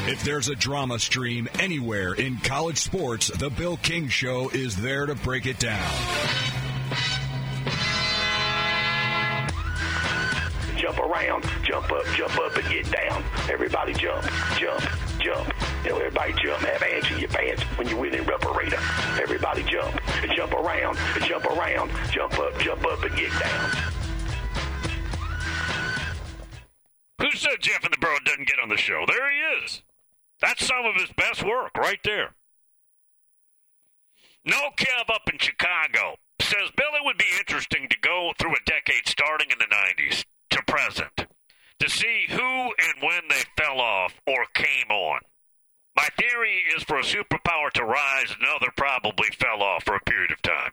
If there's a drama stream anywhere in college sports, the Bill King Show is there to break it down. Jump around, jump up and get down. Everybody jump. Everybody jump. Have ants in your pants when you're winning Rupperita. Everybody jump around, jump up and get down. Who said Jeff in the Burrow doesn't get on the show? There he is. That's some of his best work right there. No Kev up in Chicago says, Bill, it would be interesting to go through a decade starting in the 90s to present to see who and when they fell off or came on. My theory is for a superpower to rise, another probably fell off for a period of time.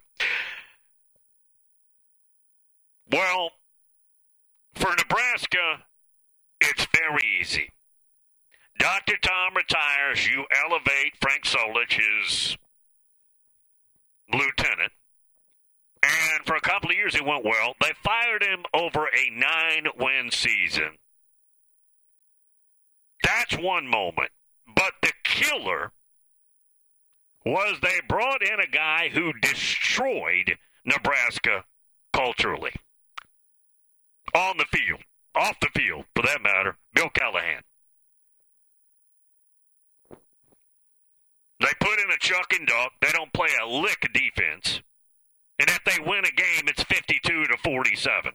Well, for Nebraska, it's very easy. Dr. Tom retires, you elevate Frank Solich, his lieutenant, and for a couple of years it went well. They fired him over a 9-win season. That's one moment. But the killer was they brought in a guy who destroyed Nebraska culturally. On the field. Off the field, for that matter, Bill Callahan. They put in a chuck and duck. They don't play a lick of defense. And if they win a game, it's 52-47.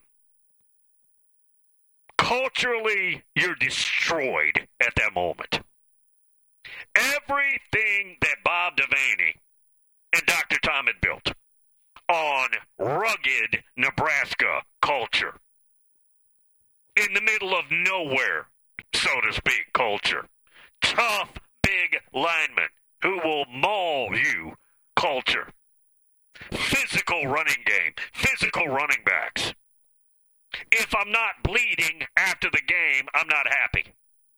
Culturally, you're destroyed at that moment. Everything that Bob Devaney and Dr. Tom had built on rugged Nebraska culture, in the middle of nowhere, so to speak, culture, tough, big linemen who will maul you culture, physical running game, physical running backs. If I'm not bleeding after the game, I'm not happy.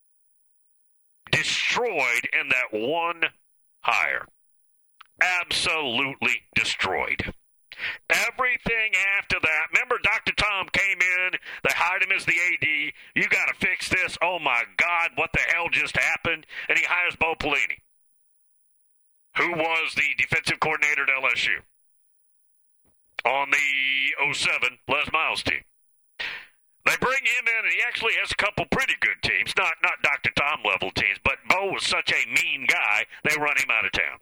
Destroyed in that one hire. Absolutely destroyed. Everything after that, remember Dr. Tom came in, they hired him as the AD, you got to fix this, oh my God, what the hell just happened? And he hires Bo Pelini, who was the defensive coordinator at LSU on the 07 Les Miles team. They bring him in, and he actually has a couple pretty good teams, not Dr. Tom level teams, but Bo was such a mean guy, they run him out of town.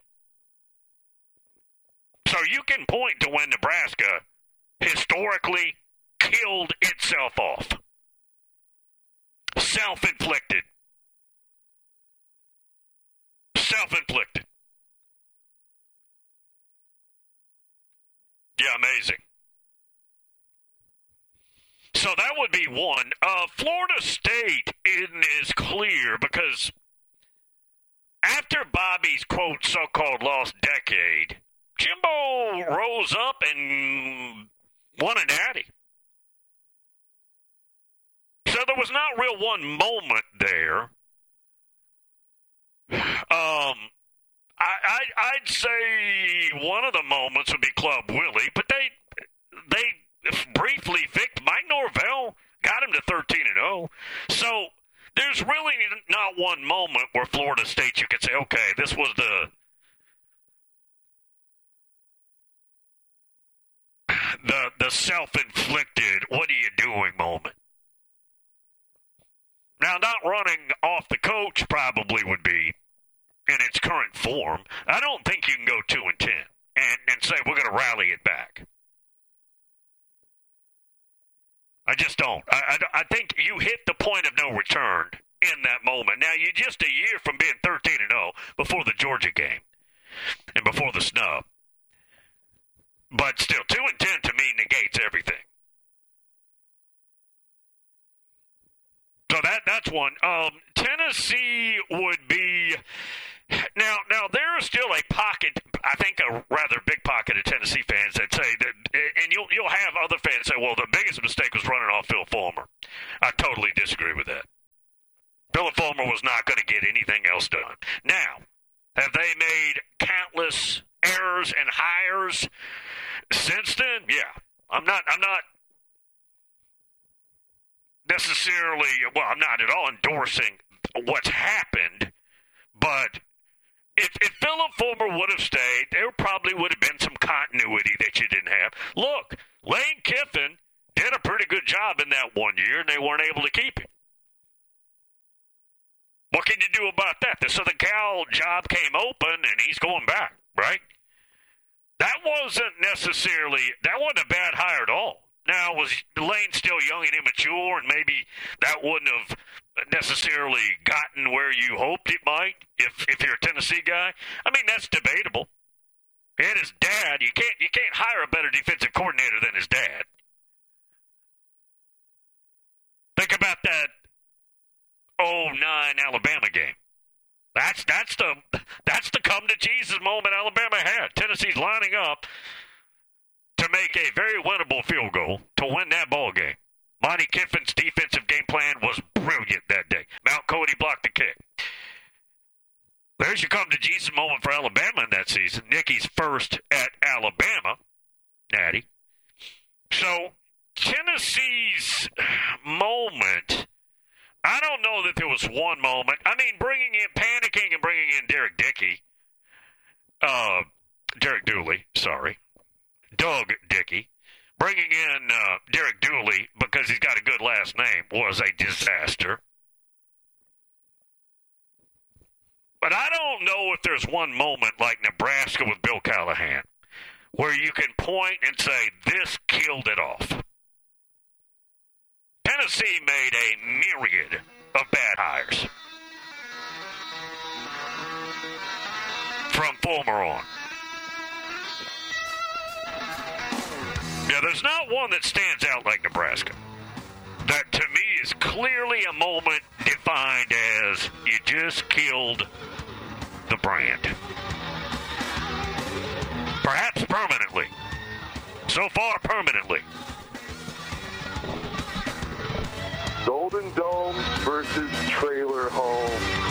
So you can point to when Nebraska historically killed itself off. Self-inflicted. Self-inflicted. Yeah, amazing. So that would be one. Florida State is clear because after Bobby's, quote, so-called lost decade, Jimbo rose up and won a natty. So there was not real one moment there. I'd say one of the moments would be Club Willie, but they briefly fixed Mike Norvell, got him to 13-0. So there's really not one moment where Florida State you could say, okay, this was the self-inflicted, what are you doing moment. Now, not running off the coach probably would be in its current form. I don't think you can go 2-10 and say we're going to rally it back. I just don't. I think you hit the point of no return in that moment. Now, you're just a year from being 13-0 before the Georgia game and before the snub. But still, 2-10 to me negates everything. So that's one. Tennessee would be now. There's still a pocket. I think a rather big pocket of Tennessee fans that say that, and you'll have other fans say, "Well, the biggest mistake was running off Phil Fulmer." I totally disagree with that. Phil Fulmer was not going to get anything else done. Now, have they made countless errors and hires since then? Yeah, I'm not necessarily. Well, I'm not at all endorsing what's happened, But if Philip Fulmer would have stayed, there probably would have been some continuity that you didn't have. Look, Lane Kiffin did a pretty good job in that 1 year, and they weren't able to keep him. What can you do about that? The Southern Cal job came open, and he's going back, right? That wasn't a bad hire at all. Now, was Lane still young and immature, and maybe that wouldn't have necessarily gotten where you hoped it might if you're a Tennessee guy? I mean, that's debatable. He had his dad. You can't hire a better defensive coordinator than his dad. Think about that 2009 Alabama game. That's the come to Jesus moment Alabama had. Tennessee's lining up to make a very winnable field goal to win that ball game. Monty Kiffin's defensive game plan was brilliant that day. Mount Cody blocked the kick. There's your come to Jesus moment for Alabama in that season. Nicky's first at Alabama, Natty. So Tennessee's moment, I don't know that there was one moment. I mean, panicking and bringing in Derek Dooley, Doug Dickey, bringing in Derek Dooley because he's got a good last name was a disaster. But I don't know if there's one moment like Nebraska with Bill Callahan where you can point and say, this killed it off. Tennessee made a myriad of bad hires from Fulmer on. Yeah, there's not one that stands out like Nebraska. That to me is clearly a moment defined as you just killed the brand. Perhaps permanently. So far, permanently. Golden Dome versus Trailer Home.